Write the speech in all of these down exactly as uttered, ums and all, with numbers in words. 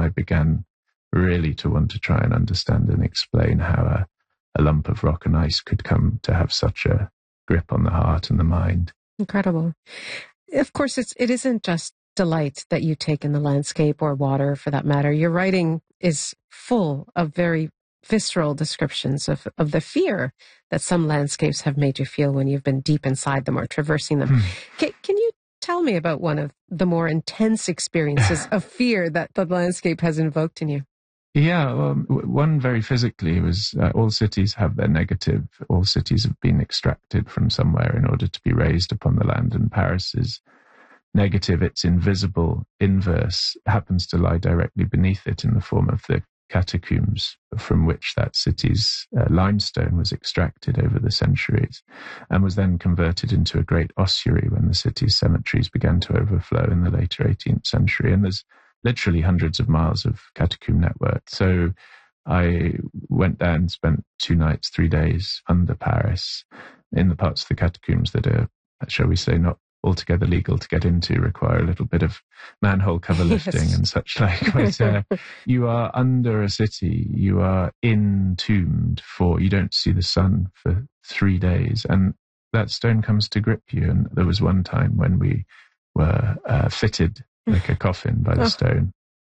I began really to want to try and understand and explain how a, a lump of rock and ice could come to have such a grip on the heart and the mind. Incredible. Of course, it's, it isn't just delight that you take in the landscape or water for that matter. Your writing is full of very visceral descriptions of, of the fear that some landscapes have made you feel when you've been deep inside them or traversing them. Hmm. Can, can you tell me about one of the more intense experiences of fear that the landscape has invoked in you? Yeah, well, one very physically was uh, all cities have their negative. All cities have been extracted from somewhere in order to be raised upon the land, and Paris is negative. Its invisible inverse happens to lie directly beneath it in the form of the catacombs from which that city's uh, limestone was extracted over the centuries and was then converted into a great ossuary when the city's cemeteries began to overflow in the later eighteenth century. And there's literally hundreds of miles of catacomb network. So I went there and spent two nights, three days under Paris in the parts of the catacombs that are, shall we say, not altogether legal to get into, require a little bit of manhole cover lifting yes. and such like. But uh, you are under a city, you are entombed for, you don't see the sun for three days. And that stone comes to grip you. And there was one time when we were uh, fitted like a coffin by the oh. stone.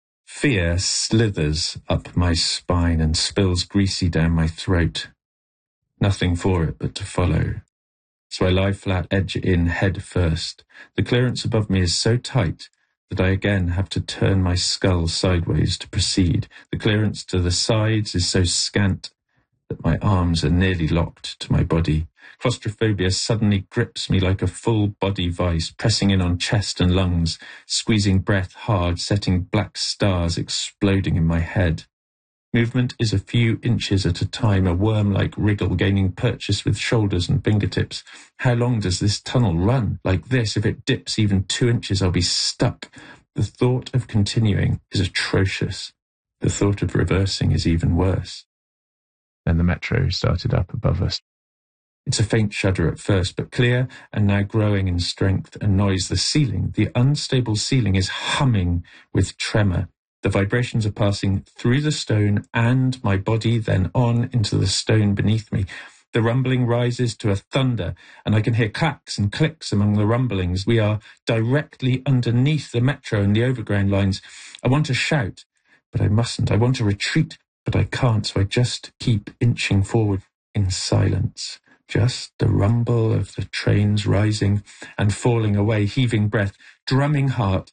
Fear slithers up my spine and spills greasy down my throat. Nothing for it but to follow. So I lie flat, edge in, head first. The clearance above me is so tight that I again have to turn my skull sideways to proceed. The clearance to the sides is so scant that my arms are nearly locked to my body. Claustrophobia suddenly grips me like a full-body vice, pressing in on chest and lungs, squeezing breath hard, setting black stars exploding in my head. Movement is a few inches at a time, a worm-like wriggle gaining purchase with shoulders and fingertips. How long does this tunnel run? Like this, if it dips even two inches, I'll be stuck. The thought of continuing is atrocious. The thought of reversing is even worse. Then the metro started up above us. It's a faint shudder at first, but clear and now growing in strength and noise. The ceiling, the unstable ceiling, is humming with tremor. The vibrations are passing through the stone and my body, then on into the stone beneath me. The rumbling rises to a thunder, and I can hear clacks and clicks among the rumblings. We are directly underneath the metro and the overground lines. I want to shout, but I mustn't. I want to retreat, but I can't, so I just keep inching forward in silence. Just the rumble of the trains rising and falling away, heaving breath, drumming heart.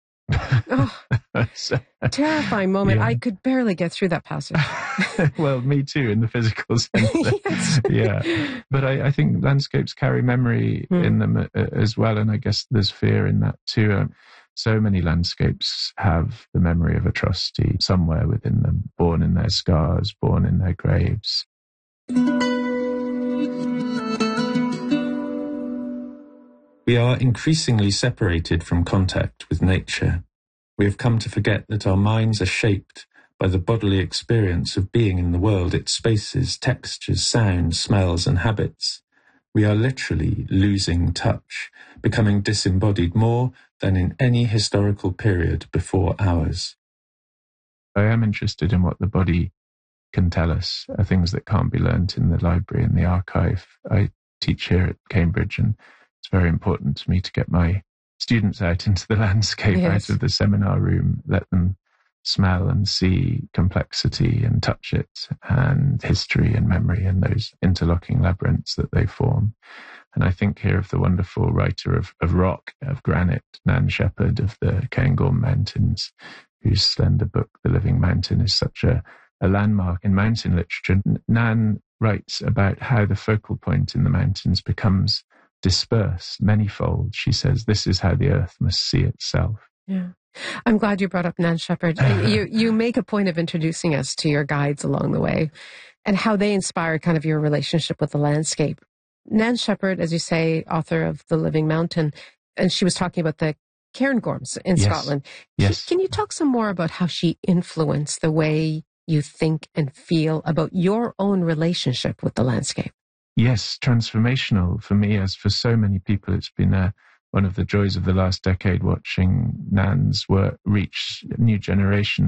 Oh, terrifying moment. Yeah. I could barely get through that passage. Well, me too, in the physical sense. Yes. Yeah. But I, I think landscapes carry memory mm. in them uh, as well, and I guess there's fear in that too. Um, so many landscapes have the memory of atrocity somewhere within them, born in their scars, born in their graves. We are increasingly separated from contact with nature. We have come to forget that our minds are shaped by the bodily experience of being in the world, its spaces, textures, sounds, smells, and habits. We are literally losing touch, becoming disembodied more than in any historical period before ours. I am interested in what the body can tell us, are things that can't be learnt in the library and the archive. I teach here at Cambridge, and it's very important to me to get my students out into the landscape, yes. out of the seminar room, let them smell and see complexity and touch it, and history and memory and those interlocking labyrinths that they form. And I think here of the wonderful writer of, of rock, of granite, Nan Shepherd of the Cairngorm Mountains, whose slender book, The Living Mountain, is such a, a landmark in mountain literature. Nan writes about how the focal point in the mountains becomes dispersed, manifold. She says, this is how the earth must see itself. Yeah. I'm glad you brought up Nan Shepherd. you, you make a point of introducing us to your guides along the way and how they inspired kind of your relationship with the landscape. Nan Shepherd, as you say, author of The Living Mountain, and she was talking about the Cairngorms in yes. Scotland. Yes. Can, can you talk some more about how she influenced the way you think and feel about your own relationship with the landscape? Yes, transformational for me, as for so many people. It's been a, one of the joys of the last decade watching Nan's work reach new generations.